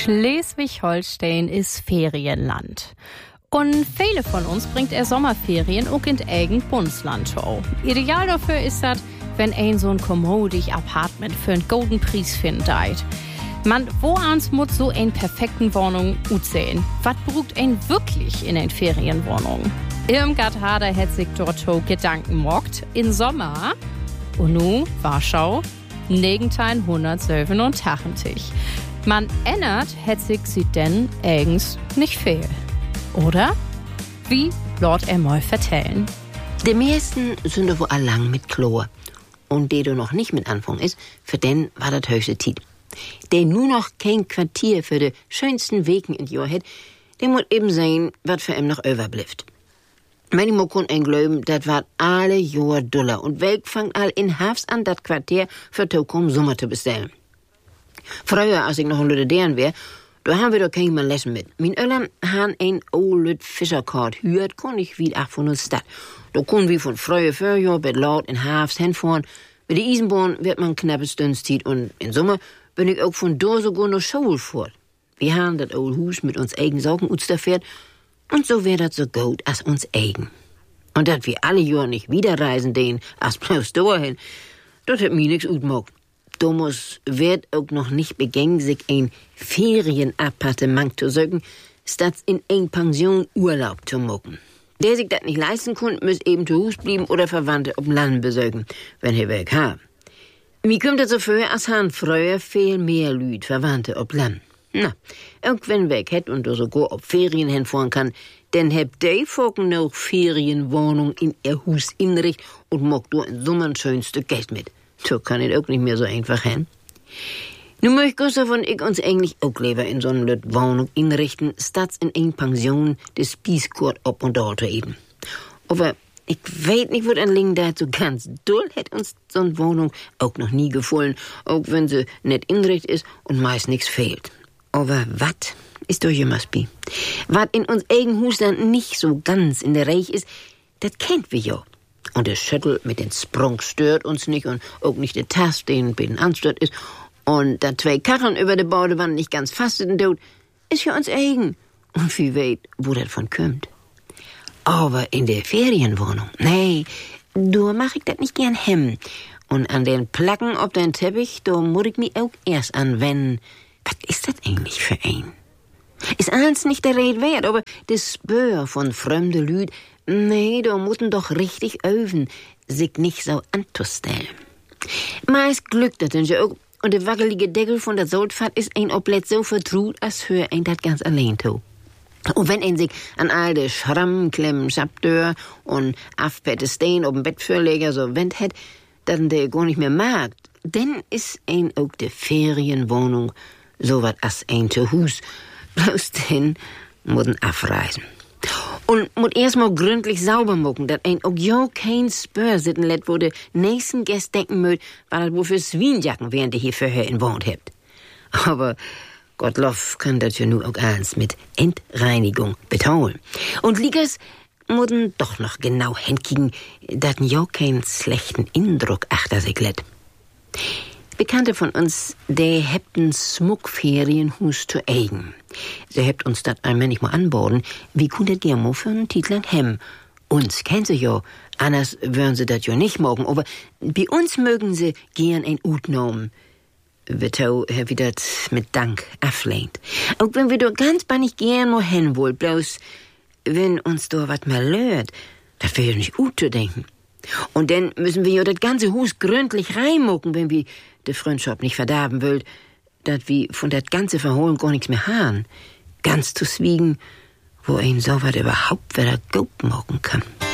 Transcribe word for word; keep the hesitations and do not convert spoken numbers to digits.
Schleswig-Holstein ist Ferienland. Und viele von uns bringt er Sommerferien auch in eigen Bundesland zu. Ideal dafür ist das, wenn ein so ein kommodig Apartment für einen guten Preis findet. Man, wo ans muss so eine perfekten Wohnung aussehen? Was braucht ein wirklich in eine Ferienwohnung? Irmgard Hader hat sich dort schon Gedanken gemacht. In Sommer, und nun Warschau, neunzehnhundertsiebenundachtzig. Man ändert, hat sich sie denn eigens nicht viel. Oder? Wie Lord er mal vertellen? Die meisten sind da wohl allang mit Chlor. Und der du noch nicht mit Anfang ist, für den war das höchste Zeit. Der nur noch kein Quartier für die schönsten Wegen in Jahr hat, der muss eben sehen, was für ihm noch überbleibt. Manchmal kann ein glauben, das war alle Jahr Dollar und weg fangt all in Hafs an, das Quartier für Tokom Sommer zu bestellen. Früher, als ich noch ein Lüdedern wär, da haben wir doch kein mal Lessen mit. Mein Öllern haben ein old Fischerkart hürt, kon ich wie ach von uns Stadt. Da können wir von früher Frühjahr bis laut in Hafs hinfahren. Bei der Eisenbahn wird man knappe Stündszeit und im Sommer bin ich auch von da sogar noch Schule fort. Wir haben das old Hus mit uns eigen Sorgen fährt und so wär das so gut als uns eigen. Und dass wir alle Jahr nicht wieder reisen den, als bloß dahin, das hat mir nix utmogt. Thomas wird auch noch nicht begängt, sich ein Ferienappartement zu suchen, statt in ein Pension Urlaub zu machen. Der sich das nicht leisten kann, muss eben zu Hus bleiben oder Verwandte auf dem Land besuchen, wenn er weg hat. Wie kommt das so für, als han früher viel mehr Lüd Verwandte auf Land? Na, auch wenn weg hat und sogar auf Ferien hinfahren kann, dann habt die Folgen noch Ferienwohnung in ihr Hus inricht und mag du in Sommer ein schönes Stück Geld mit. So kann es auch nicht mehr so einfach hin. Nun möcht Gustav und ich uns eigentlich auch lieber in so eine Wohnung inrichten, statt in ein Pension des Spießkurt ob und dort eben. Aber ich weiß nicht, wo ein Ling da so ganz doll hätt uns so eine Wohnung auch noch nie gefallen, auch wenn sie nicht inricht ist und meist nichts fehlt. Aber wat ist doch jemals bi? Wat in uns eigen Hus dann nicht so ganz in der Reich ist, das kennt wir ja. Und der Schüttel mit den Sprung stört uns nicht und auch nicht der Tast, den bei den anstört ist. Und da zwei Karren über der Baudewand nicht ganz fast sind tot, ist für uns eigen. Und wie weit, wo das von kommt. Aber in der Ferienwohnung, nee, da mach ich das nicht gern hem. Und an den Placken auf den Teppich, da muss ich mich auch erst anwenden. Was ist das eigentlich für ein? Ist alles nicht der Rede wert, aber das Spür von fremde Lüd, nee, da mutten doch richtig öven, sich nicht so anzustellen. Meist glückt das denn ja auch, und der wackelige Deckel von der Soldfahrt ist ein Oblett so vertraut, als hör ein das ganz allein to. Und wenn ein sich an all de Schramm, Klemmen, Schabdör und Afpette Stein auf dem Bettfürleger so wendt hat, dann der gar nicht mehr mag, denn ist ein auch de Ferienwohnung so wat as ein zu Hus. Bloß denn mutten abreisen. Und muss erst mal gründlich sauber machen, dass ein auch ja kein Spör sitten let, wo de nächsten Gäste denken mögt, war das wohl für Swienjacken, während ihr hier vorher in Wohnt habt. Aber Gottlob kann das ja nur auch eins mit Entreinigung betonen. Und Liegers mutten doch noch genau hinkriegen, dass ja keinen schlechten Eindruck achter sich let. Bekannte von uns, der hebt ein Smuckferienhus zu eigen. Sie hebt uns das einmal nicht mal anborden, wie kundet ihr mo für einen Titel hem? Uns kennen sie ja, anders würden sie das ja nicht morgen, aber bei uns mögen sie gern ein Utnomen. Witto, wie das mit Dank ablehnt. Auch wenn wir doch ganz bannig gern mo hin wohl, bloß wenn uns doch wat mal löht, das wäre ja nicht gut zu denken. Und dann müssen wir ja das ganze Hus gründlich reinmucken, wenn wir die Freundschaft nicht verderben wollt, dass wir von das ganze Verholen gar nichts mehr haben. Ganz zu schwiegen, wo ein so was überhaupt wieder gut machen kann.